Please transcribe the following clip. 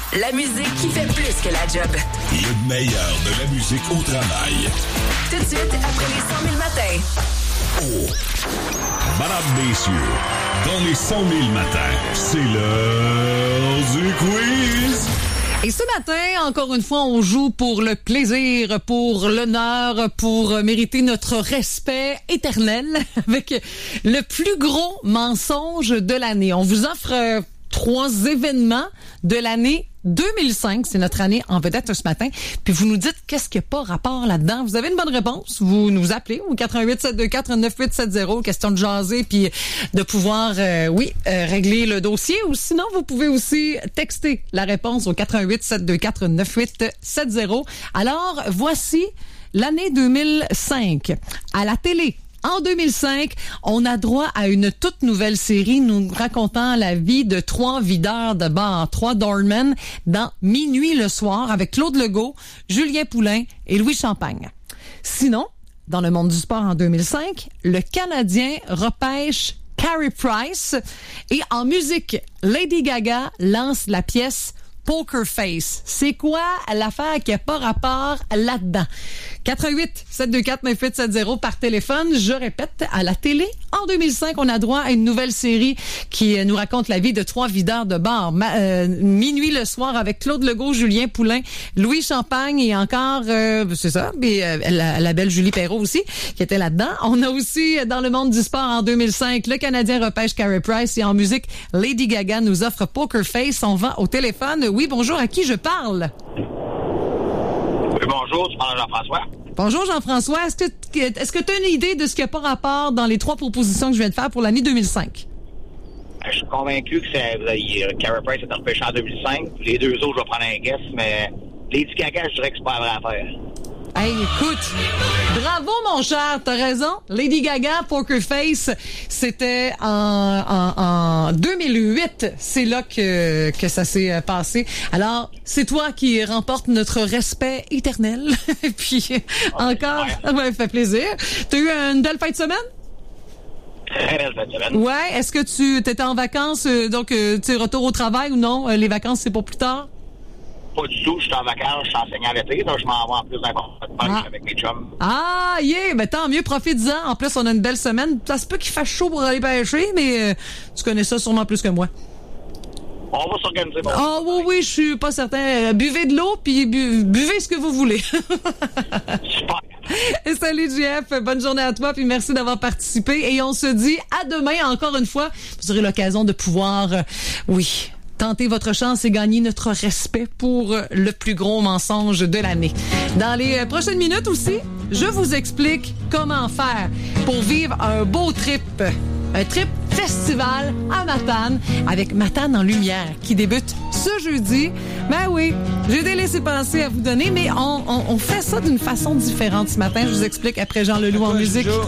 La musique qui fait plus que la job. Le meilleur de la musique au travail. Tout de suite, après les 100 000 matins. Oh! Madame, messieurs, dans les 100 000 matins, c'est l'heure du quiz! Et ce matin, encore une fois, on joue pour le plaisir, pour l'honneur, pour mériter notre respect éternel avec le plus gros mensonge de l'année. On vous offre 3 événements de l'année 2005, c'est notre année en vedette ce matin. Puis vous nous dites qu'est-ce qui n'a pas rapport là-dedans. Vous avez une bonne réponse, vous nous appelez au 88-724-9870, question de jaser puis de pouvoir régler le dossier. Ou sinon, vous pouvez aussi texter la réponse au 88-724-9870. Alors, voici l'année 2005 à la télé. En 2005, on a droit à une toute nouvelle série nous racontant la vie de 3 videurs de bar, 3 doormen dans Minuit le soir avec Claude Legault, Julien Poulain et Louis Champagne. Sinon, dans le monde du sport en 2005, le Canadien repêche Carey Price et en musique, Lady Gaga lance la pièce Poker Face. C'est quoi l'affaire qui n'a pas rapport là-dedans? 88-724-9870 par téléphone. Je répète, à la télé, en 2005, on a droit à une nouvelle série qui nous raconte la vie de 3 videurs de bar. Minuit le soir avec Claude Legault, Julien Poulain, Louis Champagne et encore, c'est ça, la belle Julie Perrault aussi, qui était là-dedans. On a aussi, dans le monde du sport en 2005, le Canadien repêche Carey Price et en musique, Lady Gaga nous offre Poker Face. On va au téléphone. Oui, bonjour, à qui je parle? Oui, bonjour, tu parles à Jean-François. Bonjour Jean-François, est-ce que tu as une idée de ce qui n'a pas rapport dans les 3 propositions que je viens de faire pour l'année 2005? Je suis convaincu que Carey Price est repêché en 2005. Les 2 autres, je vais prendre un guess, mais Lady Gaga, je dirais que c'est pas la vraie affaire. Hey, écoute, bravo mon cher, t'as raison. Lady Gaga, Poker Face, c'était en 2008. C'est là que ça s'est passé. Alors, c'est toi qui remporte notre respect éternel. Et puis, encore, ça m'a fait plaisir. T'as eu une belle fin de semaine? Très belle fin de semaine. Ouais, est-ce que tu étais en vacances, donc tu es retour au travail ou non? Les vacances, c'est pour plus tard? Pas du tout, je suis en vacances, je suis enseignant l'été, donc je m'en vais en plus d'un contrat de pêche avec mes chums. Ah, ben tant mieux, profite-en. En plus, on a une belle semaine. Ça se peut qu'il fasse chaud pour aller pêcher, mais tu connais ça sûrement plus que moi. On va s'organiser. Ah oui, je suis pas certain. Buvez de l'eau, puis buvez ce que vous voulez. Super. Et salut JF, bonne journée à toi, puis merci d'avoir participé. Et on se dit à demain, encore une fois. Vous aurez l'occasion de pouvoir, tenter votre chance et gagner notre respect pour le plus gros mensonge de l'année. Dans les prochaines minutes aussi, je vous explique comment faire pour vivre un beau trip. Un trip festival à Matane avec Matane en lumière qui débute ce jeudi. Ben oui, j'ai des laissez-passer à vous donner, mais on fait ça d'une façon différente ce matin. Je vous explique après Jean Leloup en musique.